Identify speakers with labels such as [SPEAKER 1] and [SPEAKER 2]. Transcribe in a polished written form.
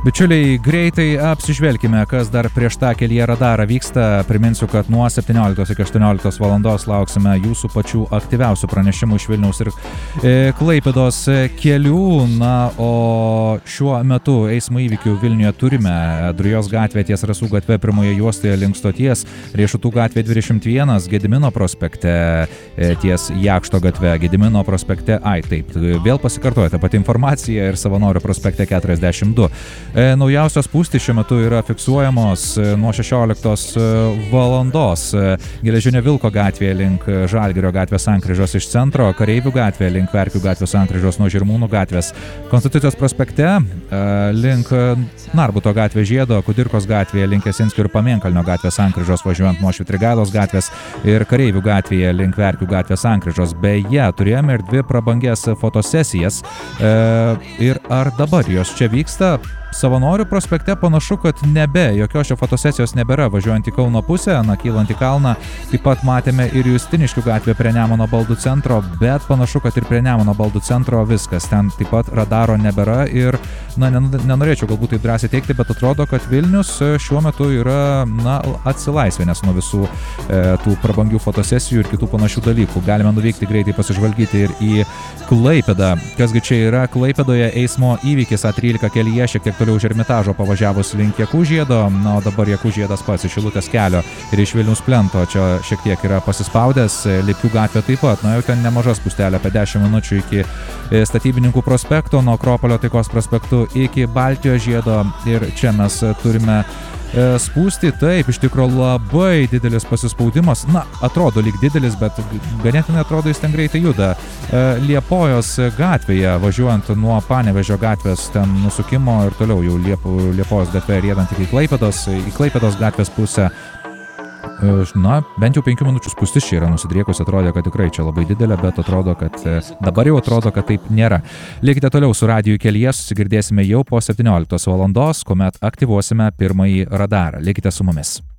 [SPEAKER 1] Bičiuliai, greitai apsižvelkime, kas dar prieš tą kelyje radarą vyksta. Priminsiu, kad nuo 17 iki 18 valandos lauksime jūsų pačių aktyviausių pranešimų iš Vilniaus ir Klaipėdos kelių. Na, o šiuo metu eismo įvykių Vilniuje turime Drujos gatvė ties Rasų gatve pirmoje juostoje link stoties, Riešutų gatvė 21, Gedimino prospekte ties Jakšto gatve, Gedimino prospekte, vėl pasikartoja ta pati informacija ir Savanorių prospekte 42. Naujausios spūstys šiuo metu yra fiksuojamos nuo 16 valandos Geležinio Vilko gatvėje link Žalgirio gatvės sankryžos iš centro, Kareivių gatvėje link Verkių gatvės sankryžos nuo Žirmūnų gatvės, Konstitucijos prospekte link Narbuto gatvės Žiedo, Kudirkos gatvėje link Jasinskio ir Pamėnkalnio gatvės sankryžos važiuojant nuo Švitrigailos gatvės ir Kareivių gatvėje link Verkių gatvės sankryžos. Beje, turėjome ir 2 prabangės fotosesijas ir ar dabar jos čia vyksta? Savanorių prospekte panašu, kad jokios šio fotosesijos nebėra važiuojant į Kauno pusę, kylant į kalną. Taip pat matėme ir Justiniškių gatvę prie Nemuno baldų centro, bet panašu, kad ir prie Nemuno baldų centro viskas. Ten taip pat radaro nebėra ir, nenorėčiau galbūt taip drąsiai teikti, bet atrodo, kad Vilnius šiuo metu yra, atsilaisvinęs nuo visų tų prabangių fotosesijų ir kitų panašių dalykų. Galime nuvykti greitai pasižvalgyti ir į Klaipėdą. Kasgi čia yra? Klaipėdoje eismo įvykis A13 kelyje, šiek tiek toliau už Ermitažo pavažiavus link Jakūžiedo, o dabar Jakūžiedas pats iš Šilutės kelio ir iš Vilniaus plento čia šiek tiek yra pasispaudęs, Lipių gatvė taip pat, jau ten nemaža spūstelė, apie 10 minučių iki Statybininkų prospekto, nuo Akropolio Taikos prospektų iki Baltijos žiedo ir čia mes turime spūsti, taip, iš tikrųjų labai didelis pasispaudimas, atrodo lyg didelis, bet ganėtinai atrodo jis ten greitai juda. Liepojos gatvėje, važiuojant nuo Panevėžio gatvės ten nusukimo ir toliau jau Liepojos gatvė riedant iki Klaipėdos gatvės pusę. Bent jau 5 minučių spūstis čia yra nusidriekus, atrodė, kad tikrai čia labai didelė, bet dabar jau atrodo, kad taip nėra. Likite toliau su radiju kelyje, susigirdėsime jau po 17 valandos, kuomet aktyvuosime pirmąjį radarą. Likite su mumis.